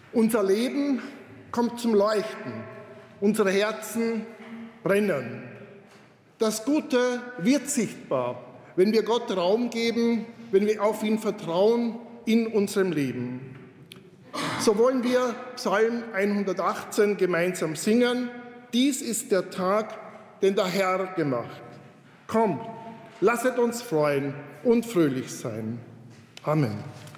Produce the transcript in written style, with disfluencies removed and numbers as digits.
Unser Leben kommt zum Leuchten, unsere Herzen brennen. Das Gute wird sichtbar, wenn wir Gott Raum geben, wenn wir auf ihn vertrauen in unserem Leben. So wollen wir Psalm 118 gemeinsam singen. Dies ist der Tag, den der Herr gemacht. Kommt, lasset uns freuen und fröhlich sein. Amen.